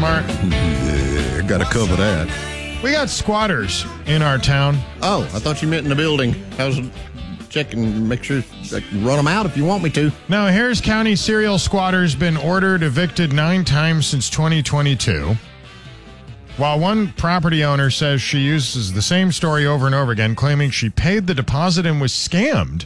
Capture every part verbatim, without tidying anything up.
smart. Yeah, got to cover that. We got squatters in our town. Oh, I thought you meant in the building. I was checking, make sure I can run them out if you want me to. Now, Harris County serial squatters been ordered evicted nine times since twenty twenty-two. While one property owner says she uses the same story over and over again, claiming she paid the deposit and was scammed.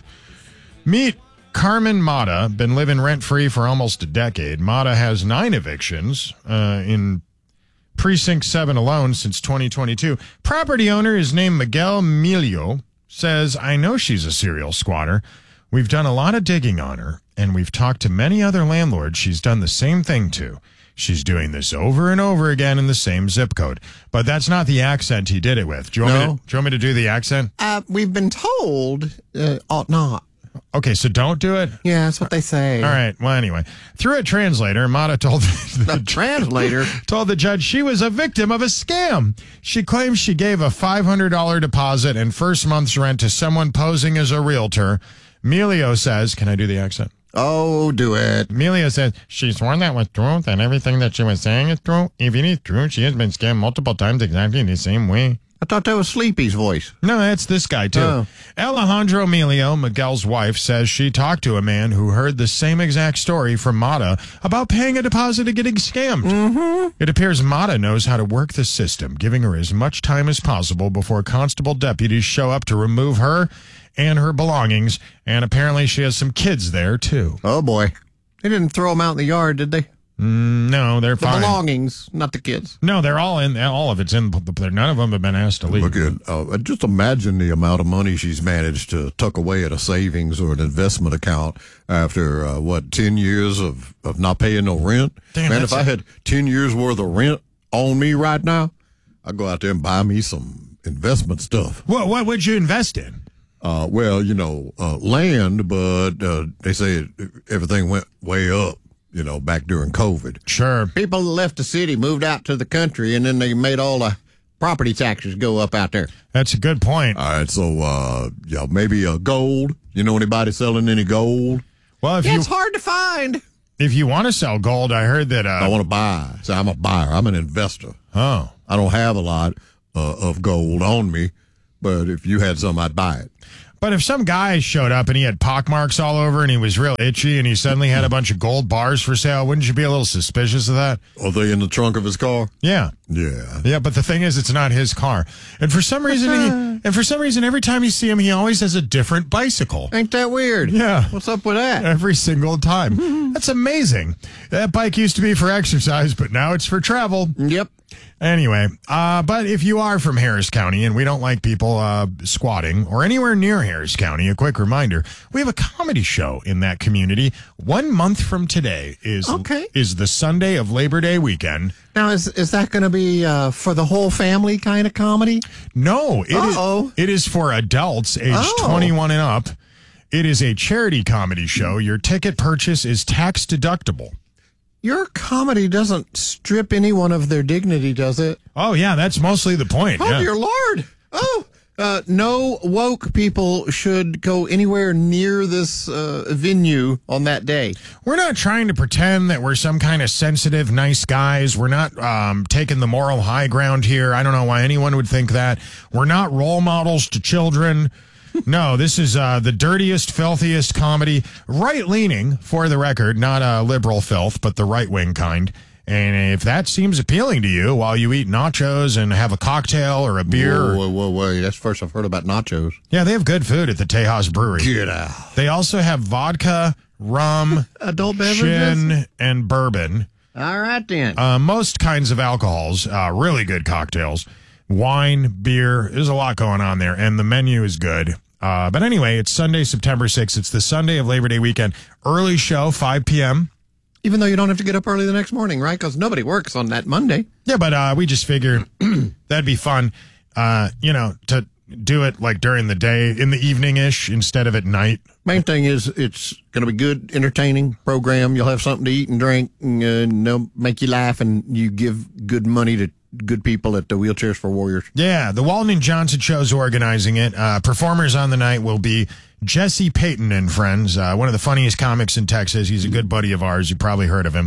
Meet Carmen Mata, been living rent-free for almost a decade. Mata has nine evictions uh, in Precinct seven alone since twenty twenty-two. Property owner is named Miguel Milio, says, I know she's a serial squatter. We've done a lot of digging on her, and we've talked to many other landlords she's done the same thing to. She's doing this over and over again in the same zip code. But that's not the accent he did it with. Do you want, No. me, to, do you want me to do the accent? Uh, we've been told uh, ought not. Okay, so don't do it? Yeah, that's what they say. All right. Well, anyway, through a translator, Mata told the, The translator. told the judge she was a victim of a scam. She claims she gave a five hundred dollars deposit and first month's rent to someone posing as a realtor. Melio says, can I do the accent? Oh, do it. Melio says she sworn that was true, and everything that she was saying is true. If it is true, she has been scammed multiple times exactly the same way. I thought that was Sleepy's voice. No, that's this guy, too. Oh. Alejandro Melio, Miguel's wife, says she talked to a man who heard the same exact story from Mata about paying a deposit and getting scammed. Mm-hmm. It appears Mata knows how to work the system, giving her as much time as possible before constable deputies show up to remove her and her belongings, and apparently she has some kids there, too. Oh, boy. They didn't throw them out in the yard, did they? Mm, no, they're The fine. belongings, not the kids. No, they're all in. All of it's in. None of them have been asked to leave. Look at, uh, just imagine the amount of money she's managed to tuck away at a savings or an investment account after, uh, what, ten years of, of not paying no rent? Damn, Man, that's if I a- had ten years worth of rent on me right now, I'd go out there and buy me some investment stuff. What, what would you invest in? Uh, well, you know, uh, land, but, uh, they say it, everything went way up, you know, back during COVID. Sure. People left the city, moved out to the country, and then they made all the property taxes go up out there. That's a good point. All right. So, uh, yeah, maybe, uh, gold. You know anybody selling any gold? Well, if Yeah, you it's hard to find. if you want to sell gold, I heard that. I Uh, want to buy. So I'm a buyer. I'm an investor. oh, I don't have a lot uh, of gold on me, but if you had some, I'd buy it. but if some guy showed up and he had pockmarks all over and he was real itchy and he suddenly had a bunch of gold bars for sale, wouldn't you be a little suspicious of that? Are they in the trunk of his car? Yeah. Yeah. Yeah, but the thing is, it's not his car, and for some reason, he, and for some reason, every time you see him, he always has a different bicycle. Ain't that weird? Yeah. What's up with that? Every single time. That's amazing. That bike used to be for exercise, but now it's for travel. Yep. Anyway, uh, but if you are from Harris County and we don't like people uh, squatting or anywhere near Harris County, a quick reminder, we have a comedy show in that community. One month from today is Okay. is the Sunday of Labor Day weekend. Now, is is that going to be uh, for the whole family kind of comedy? No, it is, Uh-oh. it is for adults aged Oh. twenty-one and up. It is a charity comedy show. Your ticket purchase is tax deductible. Your comedy doesn't strip anyone of their dignity, does it? Oh, yeah, that's mostly the point. Oh, yeah. dear Lord. Oh, uh, no woke people should go anywhere near this uh, venue on that day. We're not trying to pretend that we're some kind of sensitive, nice guys. We're not um, taking the moral high ground here. I don't know why anyone would think that. We're not role models to children. No, this is uh, the dirtiest, filthiest comedy. Right-leaning, for the record, not a liberal filth, but the right-wing kind. And if that seems appealing to you while you eat nachos and have a cocktail or a beer. Whoa, or- whoa, whoa, whoa. That's the first I've heard about nachos. yeah, they have good food at the Tejas Brewery. Get out. They also have vodka, rum, Adult beverages? gin, and bourbon. All right, then. Uh, most kinds of alcohols, uh, really good cocktails, wine, beer. There's a lot going on there, and the menu is good. Uh, but anyway, it's Sunday, September sixth. It's the Sunday of Labor Day weekend. Early show, five p.m. Even though you don't have to get up early the next morning, right? Because nobody works on that Monday. Yeah, but uh, we just figured that'd be fun, uh, you know, to do it like during the day, in the evening-ish, instead of at night. Main thing is it's going to be good, entertaining program. You'll have something to eat and drink, and uh, they'll make you laugh, and you give good money to good people at the Wheelchairs for Warriors. Yeah, the Walton and Johnson Show's organizing it. Uh, performers on the night will be Jesse Payton and friends, uh, one of the funniest comics in Texas. He's a good buddy of ours. You probably heard of him.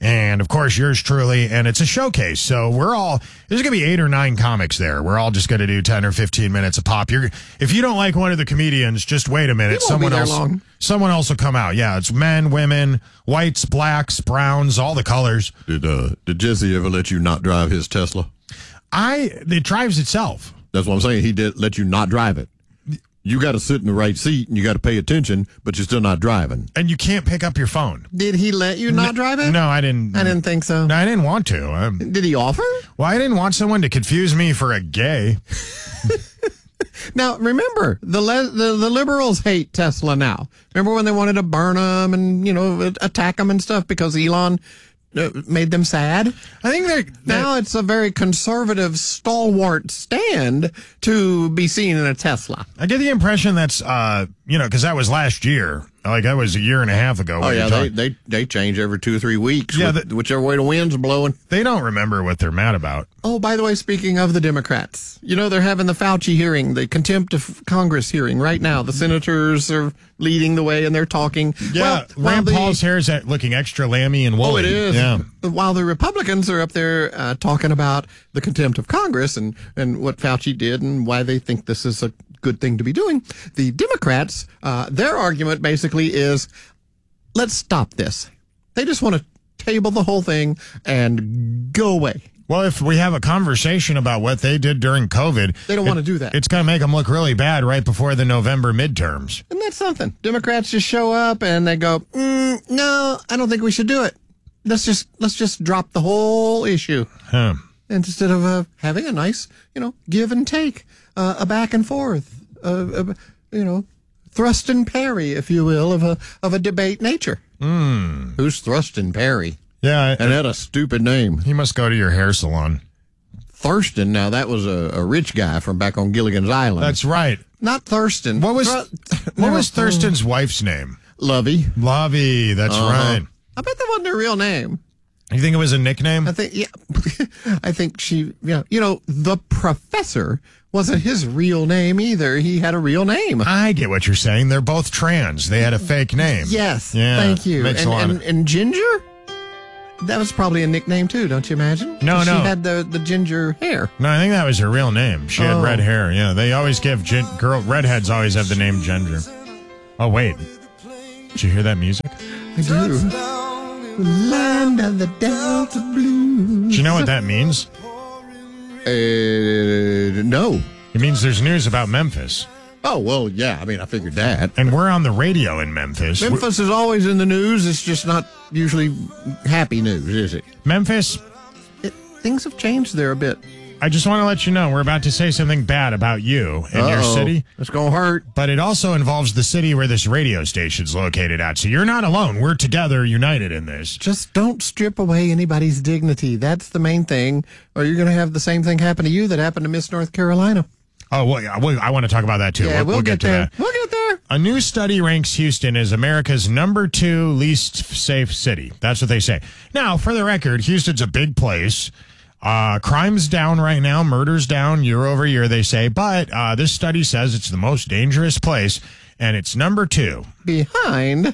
and of course yours truly, and it's a showcase. So we're all there's going to be eight or nine comics there. We're all just going to do ten or fifteen minutes a pop. You're if you don't like one of the comedians, just wait a minute. He won't Someone be there else, long. someone else will come out. Yeah, it's men, women, whites, blacks, browns, all the colors. Did uh, did Jesse ever let you not drive his Tesla? I it drives itself. That's what I'm saying. He did let you not drive it. You got to sit in the right seat and you got to pay attention, but you're still not driving. And you can't pick up your phone. Did he let you not drive it? No, I didn't. I didn't think so. No, I didn't want to. Um, Did he offer? well, I didn't want someone to confuse me for a gay. Now, remember, the, le- the the liberals hate Tesla now. Remember when they wanted to burn them and, you know, attack them and stuff because Elon uh, made them sad? I think they're, they're Now it's a very conservative, stalwart stand to be seen in a Tesla. I get the impression that's, uh, you know, because that was last year. Like, that was a year and a half ago. Oh, when yeah, you're they, talking- they they change every two or three weeks, Yeah, with, the- whichever way the wind's blowing. they don't remember what they're mad about. Oh, by the way, speaking of the Democrats, you know, they're having the Fauci hearing, the contempt of Congress hearing right now. The senators are leading the way and they're talking. Yeah, Well, while Rand the- Paul's hair is at- looking extra lammy and woolly. Oh, it is. Yeah. While the Republicans are up there uh, talking about the contempt of Congress and, and what Fauci did and why they think this is a good thing to be doing, the Democrats, uh, their argument basically is, let's stop this. They just want to table the whole thing and go away. Well, if we have a conversation about what they did during COVID, They don't it- want to do that. It's going to make them look really bad right before the November midterms. And that's something. Democrats just show up and they go, mm, no, I don't think we should do it. Let's just let's just drop the whole issue. Huh. Instead of uh, having a nice, you know, give and take, uh, a back and forth, uh, uh, you know, thrust and parry, if you will, of a of a debate nature. Mm. Who's thrust and parry? Yeah, And that a stupid name. he must go to your hair salon. Thurston. Now that was a, a rich guy from back on Gilligan's Island. That's right. not Thurston. What was Thr- what never- was Thurston's wife's name? Lovey? Lovey. That's Uh-huh. right. I bet that wasn't her real name. You think it was a nickname? I think, yeah, I think she, yeah, you know, the professor wasn't his real name either. He had a real name. I get what you're saying. They're both trans. They had a fake name. Yes, Yeah, thank you. makes a And, lot and, of- and Ginger, that was probably a nickname too, don't you imagine? No, 'Cause no. She had the, the ginger hair. No, I think that was her real name. She had Oh. red hair. Yeah, they always give gin- girl redheads always have the name Ginger. Oh wait, did you hear that music? I do. Land of the Delta Blues. Do you know what that means? Uh, no. It means there's news about Memphis, Oh, well, yeah, I mean, I figured that. and we're on the radio in Memphis. Memphis is always in the news. It's just not usually happy news, is it? Memphis, it things have changed there a bit. I just want to let you know we're about to say something bad about you and your Uh-oh. city, It's going to hurt. but it also involves the city where this radio station's located at. So you're not alone. We're together, united in this. Just don't strip away anybody's dignity. That's the main thing, or you're going to have the same thing happen to you that happened to Miss North Carolina. Oh, well, yeah, well, I want to talk about that too. Yeah, we'll, get, to there. that. We'll get there. A new study ranks Houston as America's number two least safe city. That's what they say. Now, for the record, Houston's a big place. Uh, crime's down right now. Murder's down year over year, they say. But uh, this study says it's the most dangerous place, and it's number two. Behind.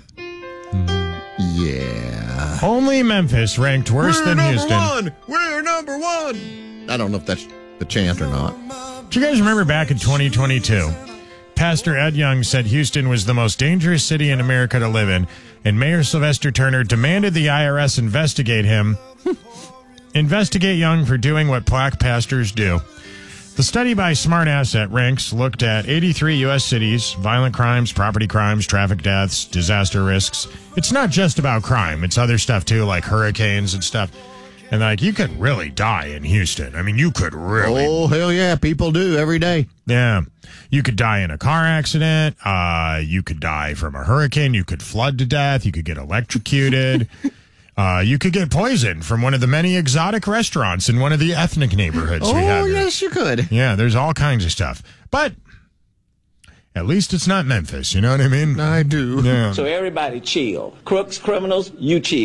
Yeah. Only Memphis ranked worse We're than number Houston. one. We're number one. I don't know if that's the chant or not. Do you guys remember back in twenty twenty-two? Pastor Ed Young said Houston was the most dangerous city in America to live in, and Mayor Sylvester Turner demanded the I R S investigate him. Investigate Young for doing what black pastors do. The study by Smart Asset Ranks looked at eighty-three U S cities, violent crimes, property crimes, traffic deaths, disaster risks. It's not just about crime. It's other stuff, too, like hurricanes and stuff. And, like, you could really die in Houston. I mean, you could really Oh, hell yeah. People do every day. yeah. You could die in a car accident. Uh, you could die from a hurricane. You could flood to death. You could get electrocuted. uh, you could get poisoned from one of the many exotic restaurants in one of the ethnic neighborhoods we Oh, have here. yes, you could. Yeah, there's all kinds of stuff. But at least it's not Memphis. You know what I mean? I do. Yeah. So everybody chill. Crooks, criminals, you chill.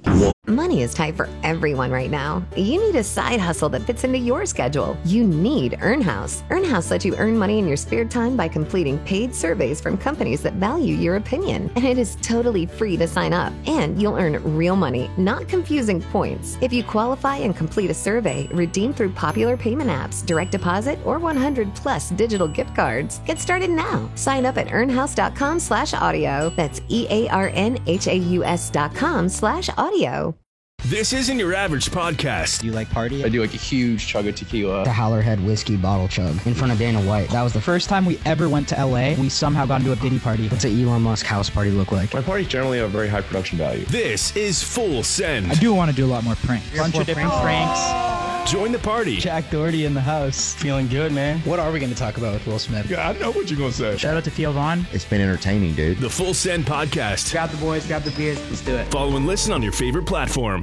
Money is tight for everyone right now. You need a side hustle that fits into your schedule. You need EarnHouse. EarnHouse lets you earn money in your spare time by completing paid surveys from companies that value your opinion. And it is totally free to sign up. And you'll earn real money, not confusing points. If you qualify and complete a survey, redeem through popular payment apps, direct deposit, or one hundred plus digital gift cards. Get started now. Sign up at earnhouse.com slash audio. That's E-A-R-N-H-A-U-S dot com slash audio. This isn't your average podcast. Do you like party? I do like a huge chug of tequila. The Howlerhead whiskey bottle chug in front of Dana White. That was the first time we ever went to L A. We somehow got into a Diddy party. What's an Elon Musk house party look like? My parties generally have very high production value. This is Full Send. I do want to do a lot more pranks. Bunch of different pranks. Join the party. Jack Doherty in the house. Feeling good, man. What are we going to talk about with Will Smith? Yeah, I know what you're going to say. Shout out to Theo Vaughn. It's been entertaining, dude. The Full Send podcast. Grab the boys, grab the beers. Let's do it. Follow and listen on your favorite platform.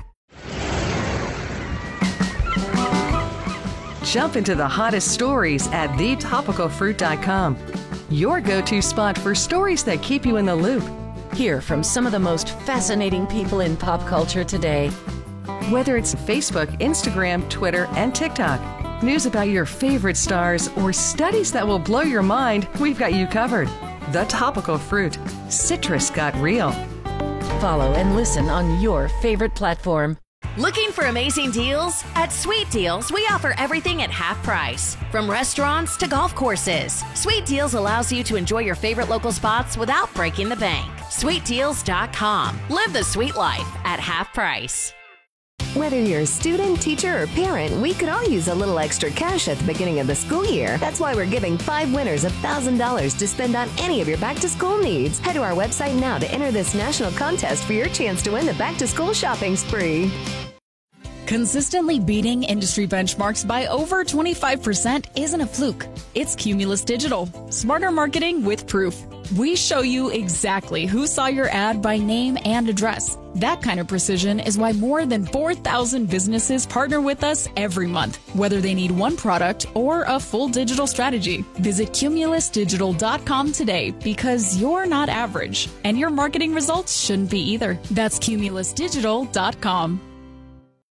Jump into the hottest stories at the topical fruit dot com. Your go-to spot for stories that keep you in the loop. Hear from some of the most fascinating people in pop culture today. Whether it's Facebook, Instagram, Twitter, and TikTok, news about your favorite stars, or studies that will blow your mind, we've got you covered. The Topical Fruit. Citrus got real. Follow and listen on your favorite platform. Looking for amazing deals? At Sweet Deals, we offer everything at half price. From restaurants to golf courses, Sweet Deals allows you to enjoy your favorite local spots without breaking the bank. sweet deals dot com. Live the sweet life at half price. Whether you're a student, teacher, or parent, we could all use a little extra cash at the beginning of the school year. That's why we're giving five winners one thousand dollars to spend on any of your back-to-school needs. Head to our website now to enter this national contest for your chance to win the back-to-school shopping spree. Consistently beating industry benchmarks by over twenty-five percent isn't a fluke. It's Cumulus Digital. Smarter marketing with proof. We show you exactly who saw your ad by name and address. That kind of precision is why more than four thousand businesses partner with us every month, whether they need one product or a full digital strategy. Visit cumulus digital dot com today because you're not average, and your marketing results shouldn't be either. That's cumulus digital dot com.